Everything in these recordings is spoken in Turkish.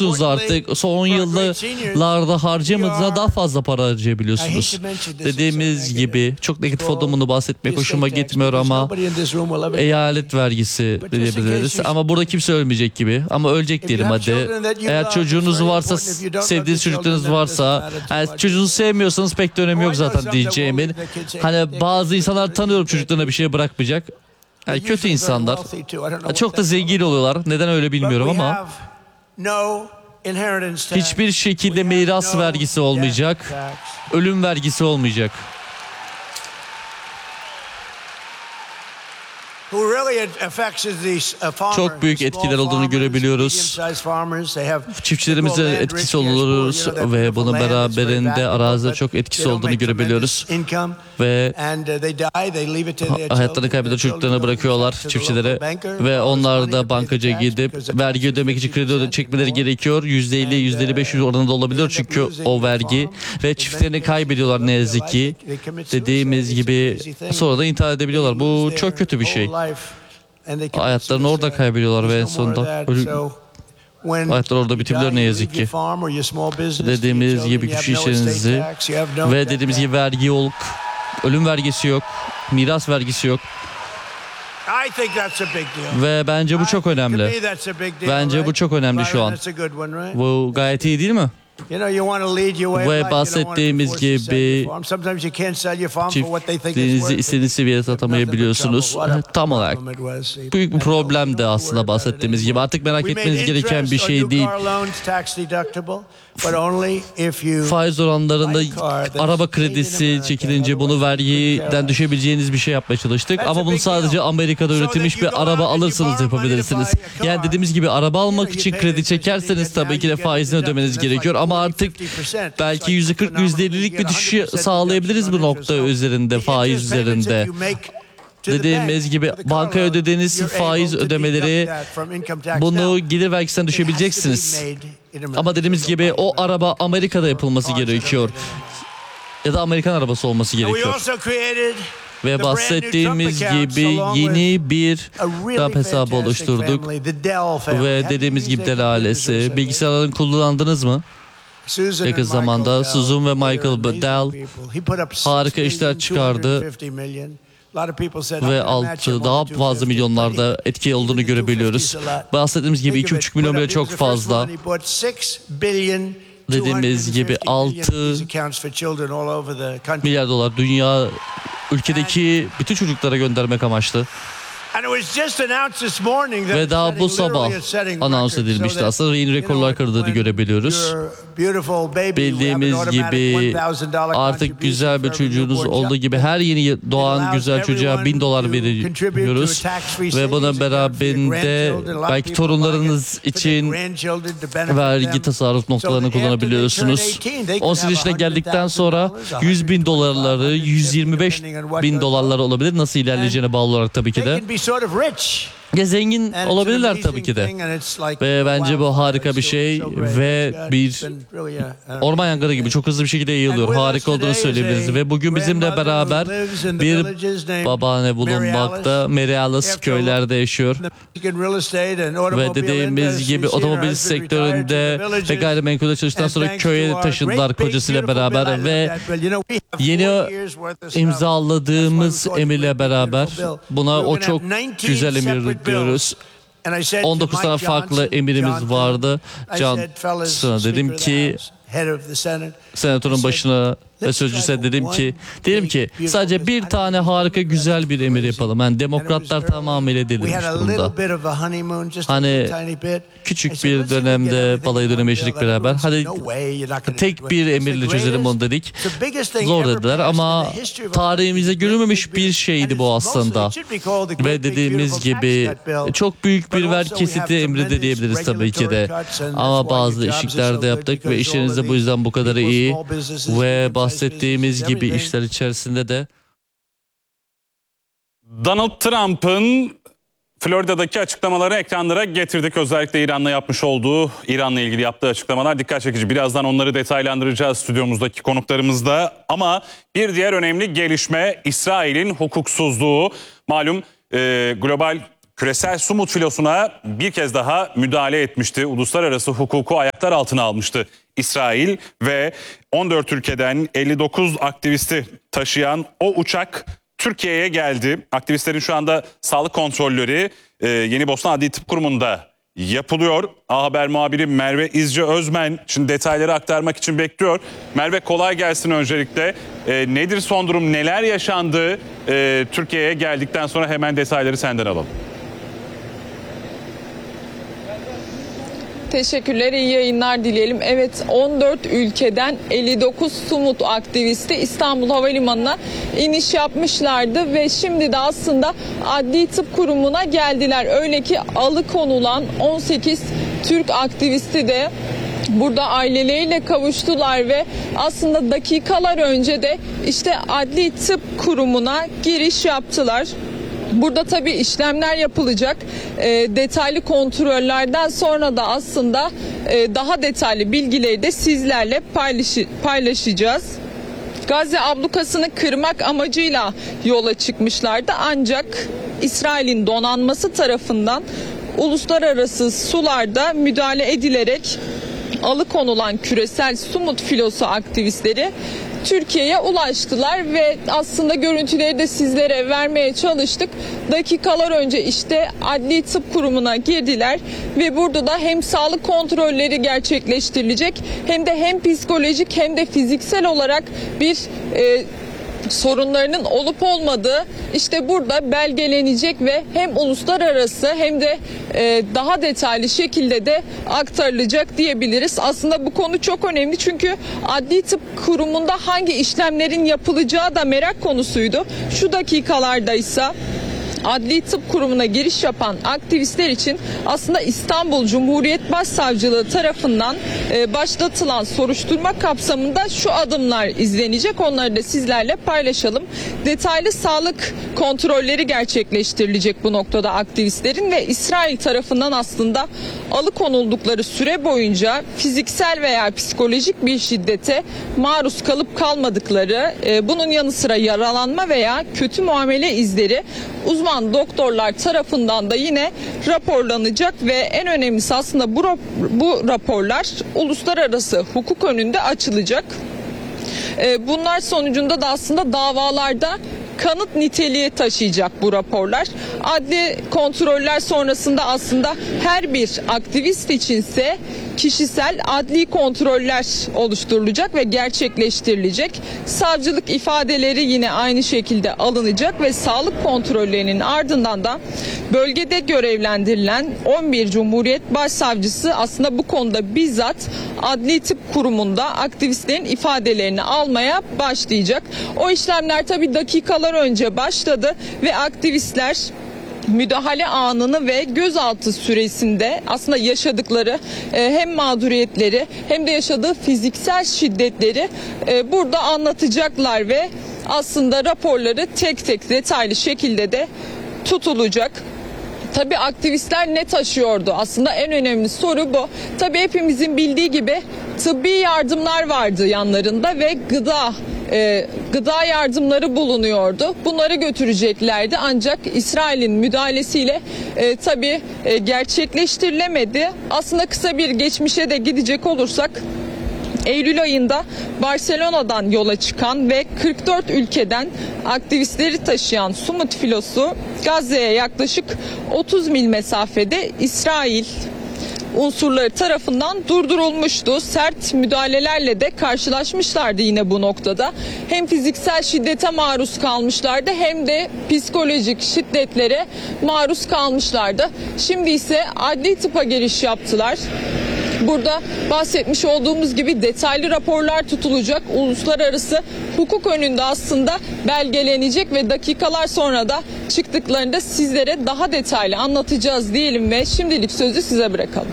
harcayabiliyorsunuz artık. Son yıllarda harcayamadığınızda daha fazla para harcayabiliyorsunuz. Dediğimiz gibi çok negatif olduğunu bahsetmek hoşuma gitmiyor ama eyalet vergisi diyebiliriz. Ama burada kimse ölmeyecek gibi. Ama ölecek diyelim hadi. Eğer çocuğunuz varsa, sevdiğiniz çocuklarınız varsa, yani çocuğunuzu sevmiyorsanız pek de önemi yok zaten diyeceğimin. Hani bazı insanlar tanıyorum çocuklarına bir şey bırakmayacak. Yani kötü insanlar. Çok da zengin oluyorlar. Neden öyle bilmiyorum ama hiçbir şekilde miras vergisi olmayacak. Ölüm vergisi olmayacak. Çok büyük etkiler olduğunu görebiliyoruz. Çiftçilerimize etkisi oluruz ve bunun beraberinde arazide çok etkisi olduğunu görebiliyoruz. Ve hayatlarını kaybeden çocuklarını bırakıyorlar çiftçilere ve onlar da bankacıya gidip vergi ödemek için kredi çekmeleri gerekiyor. %50, %55 oranında olabiliyor çünkü o vergi ve çiftlerini kaybediyorlar ne yazık ki. Dediğimiz gibi sonra da intihar edebiliyorlar. Bu çok kötü bir şey. Hayatlarını orada kaybediyorlar ve en sonunda hayatlar orada bitebiliyor ne yazık ki. Dediğimiz gibi küçük işlerinizi ve dediğimiz gibi vergi yok, ölüm vergisi yok, miras vergisi yok. Ve bence bu çok önemli. Bence bu çok önemli şu an. Bu gayet iyi değil mi? Ve bahsettiğimiz gibi çiftliğinizi istediğiniz seviyeye satamayabiliyorsunuz. Tam olarak büyük bir problem de aslında bahsettiğimiz gibi. Artık merak etmeniz gereken bir şey değil. Faiz oranlarında araba kredisi çekilince bunu vergiden düşebileceğiniz bir şey yapmaya çalıştık. Ama bunu sadece Amerika'da üretilmiş bir araba alırsanız yapabilirsiniz. Yani dediğimiz gibi araba almak için kredi çekerseniz tabii ki de faizini ödemeniz gerekiyor. Ama artık belki %40, %50'lik bir düşüş sağlayabiliriz bu nokta üzerinde, faiz üzerinde. Dediğimiz gibi bankaya ödediğiniz faiz ödemeleri bunu gelir vergisinden düşebileceksiniz. Ama dediğimiz gibi o araba Amerika'da yapılması gerekiyor. Ya da Amerikan arabası olması gerekiyor. Ve bahsettiğimiz gibi yeni bir DAP hesabı oluşturduk. Ve dediğimiz gibi Dell ailesi. Bilgisayarlarını kullandınız mı? Yakın zamanda Susan ve Michael Dell harika işler çıkardı. Ve daha fazla milyonlarda etki olduğunu görebiliyoruz. Bahsettiğimiz gibi 2,5 milyon bile çok fazla. Dediğimiz gibi 6 milyar dolar dünya ülkedeki bütün çocuklara göndermek amaçlı. Ve daha bu sabah anons edilmişti. Aslında yeni rekorlar kırdığını görebiliyoruz. Bildiğimiz gibi artık güzel bir çocuğunuz olduğu gibi her yeni doğan güzel çocuğa $1000 veriyoruz. Ve buna beraberinde belki torunlarınız için vergi tasarruf noktalarını kullanabiliyorsunuz. 18 yaşına geldikten sonra $100.000, $125.000 olabilir. Nasıl ilerleyeceğine bağlı olarak tabii ki de. Ya zengin olabilirler tabii ki de. Ve bence bu harika bir şey ve bir orman yangını gibi çok hızlı bir şekilde yayılıyor. Harika olduğunu söyleyebiliriz. Ve bugün bizimle beraber bir babaanne bulunmakta. Mary Alice köylerde yaşıyor. Ve dediğimiz gibi otomobil sektöründe ve gayrimenkulde çalıştıktan sonra köye taşındılar kocasıyla beraber ve yeni imzaladığımız emirle beraber buna o çok güzel emir diyoruz. 19 tane farklı emirimiz vardı. Johnson'a dedim ki Senatörün başına ve sözcüsüne dedim ki sadece bir tane harika güzel bir emir yapalım. Yani demokratlar tamamıyla delirmiş durumda. Hani küçük bir dönemde balayı dönemi yaşadık beraber. Hadi tek bir emirle çözelim onu dedik. Zor dediler ama tarihimizde görülmemiş bir şeydi bu aslında. Ve dediğimiz gibi çok büyük bir vergi kesiti emri de diyebiliriz tabii ki de. Ama bazı işler de yaptık ve işleriniz de bu yüzden bu kadar iyi. Ve bahsettiğimiz gibi işler içerisinde de Donald Trump'ın Florida'daki açıklamaları ekranlara getirdik. Özellikle İran'la yapmış olduğu, İran'la ilgili yaptığı açıklamalar dikkat çekici. Birazdan onları detaylandıracağız stüdyomuzdaki konuklarımızda. Ama bir diğer önemli gelişme İsrail'in hukuksuzluğu. Malum global küresel Sumut filosuna bir kez daha müdahale etmişti. Uluslararası hukuku ayaklar altına almıştı İsrail ve 14 ülkeden 59 aktivisti taşıyan o uçak Türkiye'ye geldi. Aktivistlerin şu anda sağlık kontrolleri Yeni Bosna Adli Tıp Kurumu'nda yapılıyor. A Haber muhabiri Merve İzci Özmen şimdi detayları aktarmak için bekliyor. Merve, kolay gelsin öncelikle. Nedir son durum, neler yaşandı? Türkiye'ye geldikten sonra hemen detayları senden alalım. Teşekkürler, iyi yayınlar dileyelim. Evet, 14 ülkeden 59 Sumut aktivisti İstanbul Havalimanı'na iniş yapmışlardı ve şimdi de aslında Adli Tıp Kurumu'na geldiler. Öyle ki alıkonulan 18 Türk aktivisti de burada aileleriyle kavuştular ve aslında dakikalar önce de işte Adli Tıp Kurumu'na giriş yaptılar. Burada tabii işlemler yapılacak. Detaylı kontrollerden sonra da aslında daha detaylı bilgileri de sizlerle paylaşacağız. Gazze ablukasını kırmak amacıyla yola çıkmışlardı. Ancak İsrail'in donanması tarafından uluslararası sularda müdahale edilerek alıkonulan küresel Sumut filosu aktivistleri Türkiye'ye ulaştılar ve aslında görüntüleri de sizlere vermeye çalıştık. Dakikalar önce işte Adli Tıp Kurumu'na girdiler ve burada da hem sağlık kontrolleri gerçekleştirilecek hem de hem psikolojik hem de fiziksel olarak bir sorunlarının olup olmadığı işte burada belgelenecek ve hem uluslararası hem de daha detaylı şekilde de aktarılacak diyebiliriz. Aslında bu konu çok önemli çünkü Adli Tıp Kurumu'nda hangi işlemlerin yapılacağı da merak konusuydu. Şu dakikalarda ise Adli Tıp Kurumu'na giriş yapan aktivistler için aslında İstanbul Cumhuriyet Başsavcılığı tarafından başlatılan soruşturma kapsamında şu adımlar izlenecek. Onları da sizlerle paylaşalım. Detaylı sağlık kontrolleri gerçekleştirilecek bu noktada aktivistlerin ve İsrail tarafından aslında alıkonuldukları süre boyunca fiziksel veya psikolojik bir şiddete maruz kalıp kalmadıkları, bunun yanı sıra yaralanma veya kötü muamele izleri uzman doktorlar tarafından da yine raporlanacak ve en önemlisi aslında bu raporlar uluslararası hukuk önünde açılacak. Bunlar sonucunda da aslında davalarda kanıt niteliği taşıyacak bu raporlar. Adli kontroller sonrasında aslında her bir aktivist içinse kişisel adli kontroller oluşturulacak ve gerçekleştirilecek. Savcılık ifadeleri yine aynı şekilde alınacak ve sağlık kontrollerinin ardından da bölgede görevlendirilen 11 Cumhuriyet Başsavcısı aslında bu konuda bizzat Adli Tıp Kurumu'nda aktivistlerin ifadelerini almaya başlayacak. O işlemler tabii dakikalar önce başladı ve aktivistler müdahale anını ve gözaltı süresinde aslında yaşadıkları hem mağduriyetleri hem de yaşadığı fiziksel şiddetleri burada anlatacaklar ve aslında raporları tek tek detaylı şekilde de tutulacak. Tabii aktivistler ne taşıyordu? Aslında en önemli soru bu. Tabii hepimizin bildiği gibi tıbbi yardımlar vardı yanlarında ve gıda yardımları bulunuyordu. Bunları götüreceklerdi ancak İsrail'in müdahalesiyle tabii gerçekleştirilemedi. Aslında kısa bir geçmişe de gidecek olursak Eylül ayında Barcelona'dan yola çıkan ve 44 ülkeden aktivistleri taşıyan Sumut filosu Gazze'ye yaklaşık 30 mil mesafede İsrail unsurları tarafından durdurulmuştu. Sert müdahalelerle de karşılaşmışlardı yine bu noktada. Hem fiziksel şiddete maruz kalmışlardı hem de psikolojik şiddetlere maruz kalmışlardı. Şimdi ise adli tıpa giriş yaptılar. Burada bahsetmiş olduğumuz gibi detaylı raporlar tutulacak. Uluslararası hukuk önünde aslında belgelenecek ve dakikalar sonra da çıktıklarında sizlere daha detaylı anlatacağız diyelim ve şimdilik sözü size bırakalım.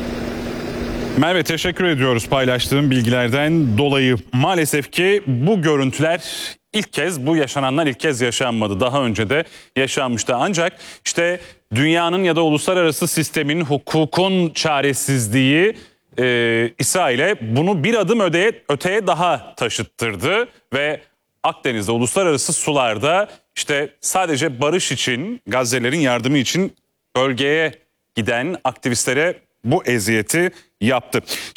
Merve, teşekkür ediyoruz paylaştığım bilgilerden dolayı. Maalesef ki bu görüntüler bu yaşananlar ilk kez yaşanmadı. Daha önce de yaşanmıştı. Ancak işte dünyanın ya da uluslararası sistemin, hukukun çaresizliği İsrail'e bunu bir adım öteye daha taşıttırdı ve Akdeniz'de, uluslararası sularda işte sadece barış için, Gazze'lerin yardımı için bölgeye giden aktivistlere bu eziyeti yaptı.